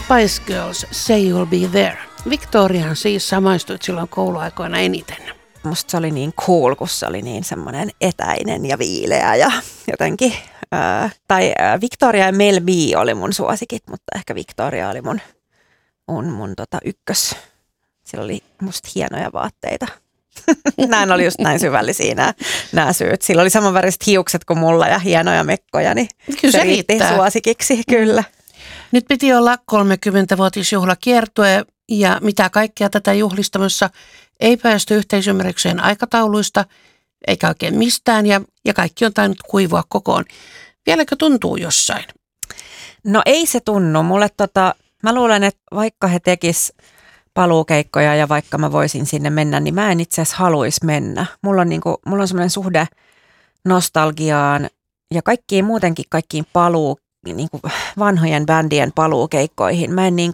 Spice Girls, Say You'll Be There. Victoriaan siis samaistuit silloin kouluaikoina eniten. Musta se oli niin cool, kun se oli niin semmoinen etäinen ja viileä ja jotenkin. Victoria ja Mel B oli mun suosikit, mutta ehkä Victoria oli mun ykkös. Sillä oli musta hienoja vaatteita. Näin oli just näin syvällisiä nämä syyt. Sillä oli samanväriset hiukset kuin mulla ja hienoja mekkoja, niin kyllä se riitti riittää suosikiksi, kyllä. Nyt piti olla 30-vuotisjuhlakiertue ja mitä kaikkea tätä juhlistamassa ei päästy yhteisymmärrykseen aikatauluista eikä oikein mistään ja kaikki on tainnut kuivua kokoon. Vieläkö tuntuu jossain? No ei se tunnu. Mulle mä luulen, että vaikka he tekis paluukeikkoja ja vaikka mä voisin sinne mennä, niin mä en itse asiassa haluaisi mennä. Mulla on semmoinen suhde nostalgiaan ja kaikkiin vanhojen bändien paluukeikkoihin.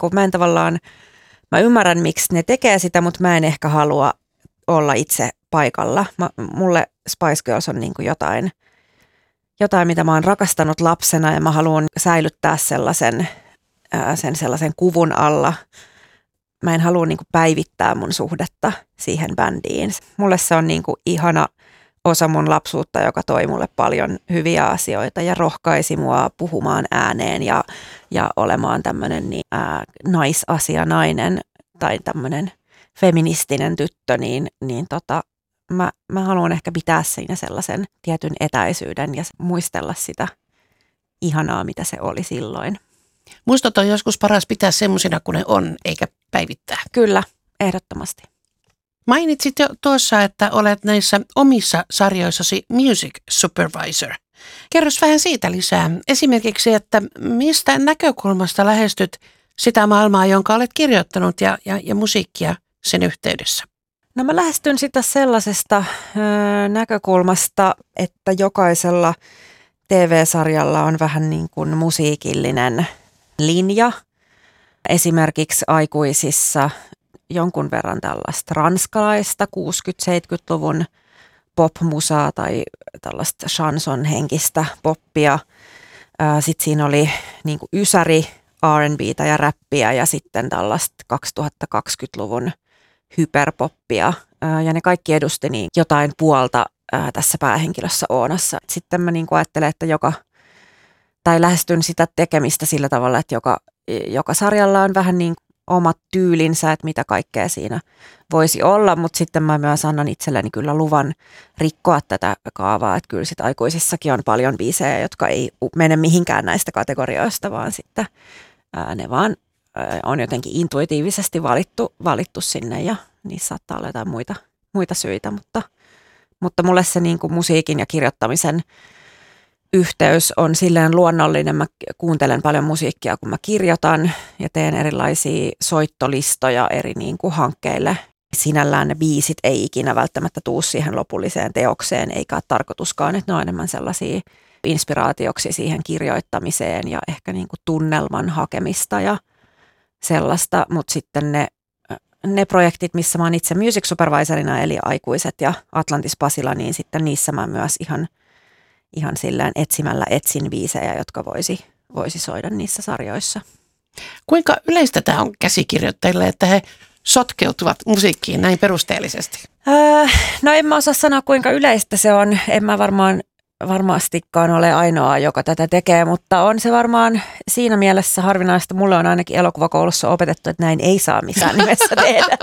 Mä ymmärrän, miksi ne tekee sitä, mutta mä en ehkä halua olla itse paikalla. Mulle Spice Girls on niin kuin jotain, mitä mä oon rakastanut lapsena ja mä haluan säilyttää sellaisen kuvun alla. Mä en halua niin kuin päivittää mun suhdetta siihen bändiin. Mulle se on niin kuin ihana osa mun lapsuutta, joka toi mulle paljon hyviä asioita ja rohkaisi mua puhumaan ääneen ja olemaan tämmöinen naisasianainen tai tämmöinen feministinen tyttö, mä haluan ehkä pitää siinä sellaisen tietyn etäisyyden ja muistella sitä ihanaa, mitä se oli silloin. Muistot on joskus paras pitää semmoisina kuin ne on, eikä päivittää. Kyllä, ehdottomasti. Mainitsit jo tuossa, että olet näissä omissa sarjoissasi music supervisor. Kerros vähän siitä lisää. Esimerkiksi, että mistä näkökulmasta lähestyt sitä maailmaa, jonka olet kirjoittanut ja musiikkia sen yhteydessä? No mä lähestyn sitä sellaisesta näkökulmasta, että jokaisella TV-sarjalla on vähän niin kuin musiikillinen linja. Esimerkiksi aikuisissa jonkun verran tällaista ranskalaista 60-70-luvun popmusaa tai tällaista chanson-henkistä poppia. Sitten siinä oli niin kuin ysäri, R&B:tä ja räppiä ja sitten tällaista 2020-luvun hyperpoppia. Ja ne kaikki edusti niin jotain puolta tässä päähenkilössä Oonassa. Sitten mä niin kuin ajattelen, että lähestyn sitä tekemistä sillä tavalla, että joka sarjalla on vähän niin omat tyylinsä, että mitä kaikkea siinä voisi olla, mutta sitten mä myös annan itselleni kyllä luvan rikkoa tätä kaavaa, että kyllä sit aikuisissakin on paljon biisejä, jotka ei mene mihinkään näistä kategorioista, vaan sitten ne vaan on jotenkin intuitiivisesti valittu sinne ja niissä saattaa olla jotain muita syitä, mutta mulle se niin kuin musiikin ja kirjoittamisen yhteys on silleen luonnollinen. Mä kuuntelen paljon musiikkia, kun mä kirjoitan ja teen erilaisia soittolistoja eri niin kuin hankkeille. Sinällään ne biisit ei ikinä välttämättä tuu siihen lopulliseen teokseen, eikä ole tarkoituskaan, että ne on enemmän sellaisia inspiraatioksi siihen kirjoittamiseen ja ehkä niin kuin tunnelman hakemista ja sellaista, mutta sitten ne projektit, missä mä oon itse music supervisorina, eli aikuiset ja Atlantis Pasila, niin sitten niissä mä myös ihan sillään etsimällä etsin biisejä, jotka voisi soida niissä sarjoissa. Kuinka yleistä tämä on käsikirjoittajille, että he sotkeutuvat musiikkiin näin perusteellisesti? No en mä osaa sanoa, kuinka yleistä se on. En mä varmastikaan ole ainoa, joka tätä tekee, mutta on se varmaan siinä mielessä harvinaista. Mulle on ainakin elokuvakoulussa opetettu, että näin ei saa missään nimessä tehdä.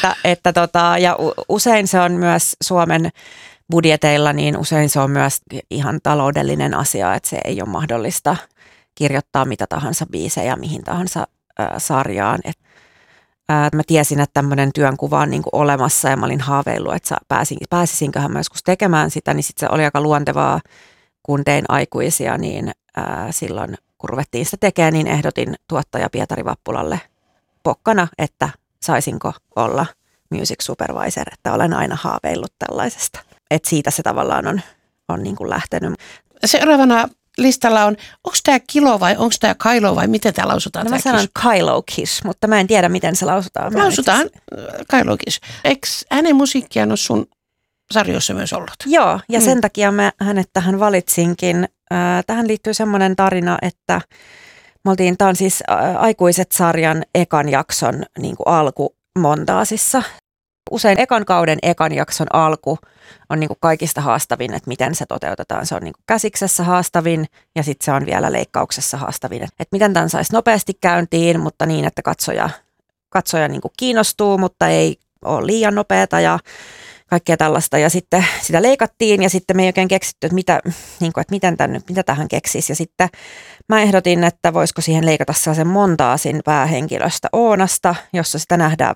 Ja usein se on myös Suomen budjeteilla, niin usein se on myös ihan taloudellinen asia, että se ei ole mahdollista kirjoittaa mitä tahansa biisejä mihin tahansa sarjaan. Mä tiesin, että tämmöinen työnkuva on niin kuin olemassa ja mä olin haaveillut, että pääsisinköhän mä joskus tekemään sitä, niin sitten se oli aika luontevaa, kun tein aikuisia, niin silloin kun ruvettiin sitä tekemään, niin ehdotin tuottaja Pietari Vappulalle pokkana, että saisinko olla music supervisor, että olen aina haaveillut tällaisesta. Että siitä se tavallaan on niin kuin lähtenyt. Seuraavana listalla onko tämä Kilo vai onko tämä Kylo vai miten tämä lausutaan? No mä sanon Kylo Kish, mutta mä en tiedä miten se lausutaan. Lausutaan Kylo Kish. Eikö hänen musiikkiaan ole sun sarjoissa myös ollut? Joo, ja sen takia mä hänet tähän valitsinkin. Tähän liittyy semmoinen tarina, että Tämä on siis Aikuiset-sarjan ekan jakson niin kuin alkumontaasissa. Usein ekan kauden ekan jakson alku on niin kuin kaikista haastavin, että miten se toteutetaan. Se on niin kuin käsiksessä haastavin ja sitten se on vielä leikkauksessa haastavin. Että miten tämän saisi nopeasti käyntiin, mutta niin, että katsoja niin kuin kiinnostuu, mutta ei ole liian nopeata ja kaikkea tällaista. Ja sitten sitä leikattiin ja sitten me ei oikein keksitty, että mitä tähän keksisi. Ja sitten mä ehdotin, että voisiko siihen leikata sellaisen montaasin päähenkilöstä Oonasta, jossa sitä nähdään